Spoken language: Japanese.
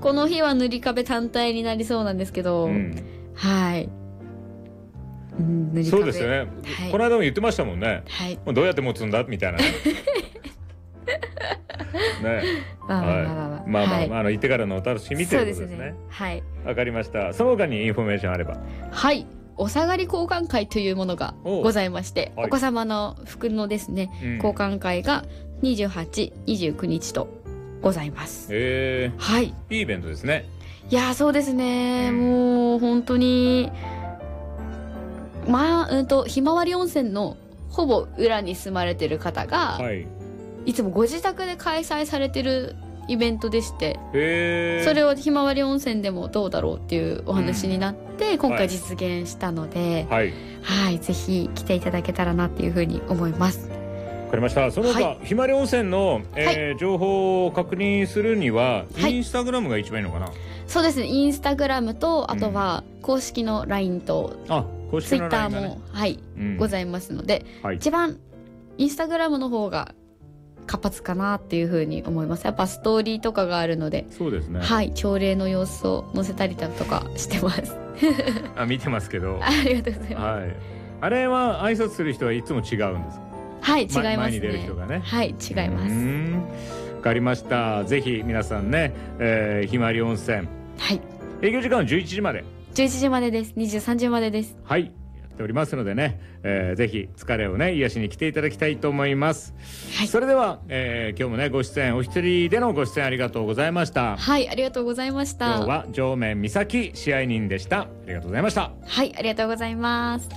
この日は塗り壁単体になりそうなんですけど、はい、塗り壁そうですよね、はい、この間も言ってましたもんね、 はい、 どうやって持つんだみたいなねね、行ってからのお楽しみということですね。 はい、 わかりました。その他にインフォメーションあれば。 はい、お下がり交換会というものがございまして、お子様の服のですね、交換会が28、29日とございます。 はい、いいイベントですね。 いやそうですね、もう本当にひまわり温泉のほぼ裏に住まれてる方が、いつもご自宅で開催されてるイベントでして、それをひまわり温泉でもどうだろうっていうお話になって、今回実現したので、はい、ぜひ来ていただけたらなっていうふうに思います。 わかりました。その他、ひまわり温泉の、情報を確認するには、インスタグラムが一番いいのかな。 そうですね、インスタグラムと、あとは公式の LINE と、ツイッターも、ございますので、一番インスタグラムの方が活発かなっていうふうに思います。やっぱストーリーとかがあるので、 そうですね、 はい、朝礼の様子を載せたりだとかしてます見てますけどありがとうございます、 あれは挨拶する人はいつも違うんですか。 はい、違いますね。 前に出る人がね、 はい、違います。 わかりました。ぜひ皆さんね、ひまわり温泉、 はい、 営業時間は11時まで。 11時までです。23時までです。 はい、やっておりますのでね、ぜひ疲れをね癒しに来ていただきたいと思います。はい、それでは、今日もねご出演、お一人でのご出演ありがとうございました。 はい、ありがとうございました。 今日は上面美咲支配人でした。ありがとうございました。 はい、ありがとうございます。